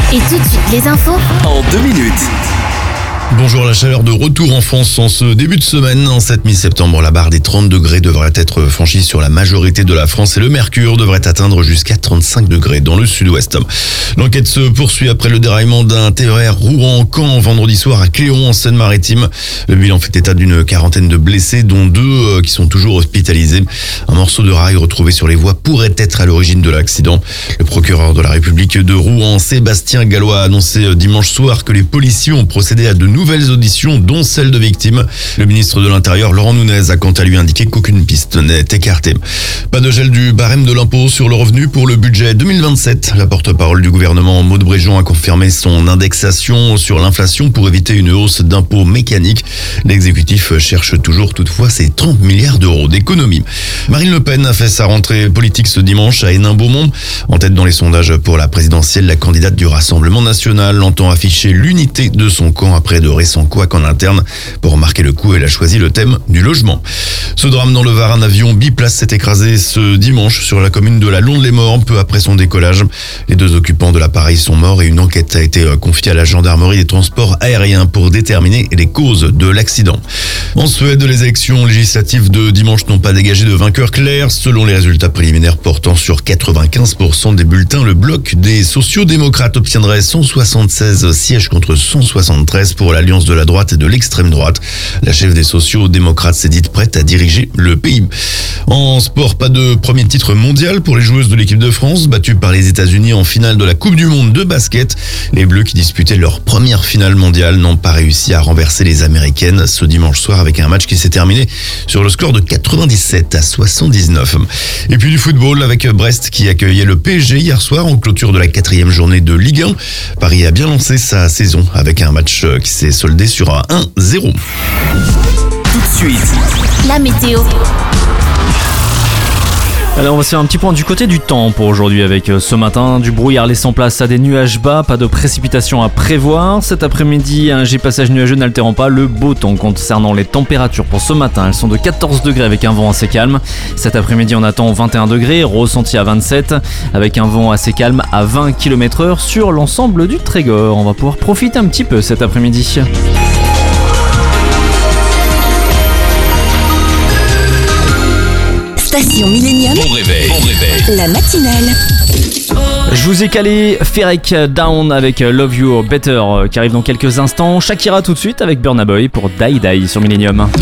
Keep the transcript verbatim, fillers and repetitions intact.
Et tout de suite, les infos en deux minutes. Bonjour, la chaleur de retour en France en ce début de semaine. En cette mi-septembre, la barre des trente degrés devrait être franchie sur la majorité de la France et le mercure devrait atteindre jusqu'à trente-cinq degrés dans le sud-ouest. L'enquête se poursuit après le déraillement d'un T E R Rouen-Caen vendredi soir à Cléon en Seine-Maritime. Le bilan fait état d'une quarantaine de blessés, dont deux qui sont toujours hospitalisés. Un morceau de rail retrouvé sur les voies pourrait être à l'origine de l'accident. Le procureur de la République de Rouen, Sébastien Gallois, a annoncé dimanche soir que les policiers ont procédé à de nouvelles auditions, dont celle de victimes. Le ministre de l'Intérieur, Laurent Nunez, a quant à lui indiqué qu'aucune piste n'est écartée. Pas de gel du barème de l'impôt sur le revenu pour le budget deux mille vingt-sept. La porte-parole du gouvernement, Maud Bréjon, a confirmé son indexation sur l'inflation pour éviter une hausse d'impôts mécanique. L'exécutif cherche toujours toutefois ses trente milliards d'euros d'économie. Marine Le Pen a fait sa rentrée politique ce dimanche à Hénin-Beaumont. En tête dans les sondages pour la présidentielle, la candidate du Rassemblement national entend afficher l'unité de son camp après de récents couacs en interne. Pour marquer le coup, elle a choisi le thème du logement. Ce drame dans le Var, un avion biplace s'est écrasé ce dimanche sur la commune de la Londe-les-Morts, peu après son décollage. Les deux occupants de l'appareil sont morts et une enquête a été confiée à la gendarmerie des transports aériens pour déterminer les causes de l'accident. En Suède, les élections législatives de dimanche n'ont pas dégagé de vainqueur clair. Selon les résultats préliminaires portant sur quatre-vingt-quinze pour cent des bulletins, le bloc des sociaux-démocrates obtiendrait cent soixante-seize sièges contre cent soixante-treize pour l'alliance de la droite et de l'extrême droite. La chef des sociaux-démocrates s'est dite prête à diriger le pays. En sport, pas de premier titre mondial pour les joueuses de l'équipe de France, battues par les États-Unis en finale de la Coupe du Monde de basket. Les Bleus, qui disputaient leur première finale mondiale, n'ont pas réussi à renverser les Américaines ce dimanche soir avec un match qui s'est terminé sur le score de quatre-vingt-dix-sept à soixante-dix-neuf. Et puis du football avec Brest qui accueillait le P S G hier soir en clôture de la quatrième journée de Ligue un. Paris a bien lancé sa saison avec un match qui s'est soldé sur un un zéro. Tout de suite, la météo. Alors on va se faire un petit point du côté du temps pour aujourd'hui avec ce matin du brouillard laissant place à des nuages bas, pas de précipitations à prévoir. Cet après-midi, un léger passage nuageux n'altérant pas le beau temps. Concernant les températures pour ce matin, elles sont de quatorze degrés avec un vent assez calme. Cet après-midi, on attend vingt et un degrés, ressenti à vingt-sept avec un vent assez calme à vingt kilomètres heure sur l'ensemble du Trégor. On va pouvoir profiter un petit peu cet après-midi. Station Millennium. bon réveil, bon réveil. La matinale. Je vous ai calé Ferrek Down avec Love You Better qui arrive dans quelques instants. Shakira tout de suite avec Burna Boy pour Die Die sur Millennium.